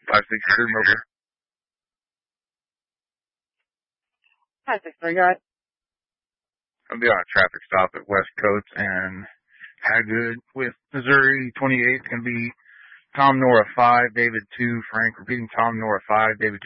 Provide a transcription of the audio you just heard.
563 Mobile. 563, go ahead. I'll be on a traffic stop at West Coates and Hagood with Missouri 28. It's going to be Tom Nora 5, David 2, Frank. Repeating Tom Nora 5, David 2.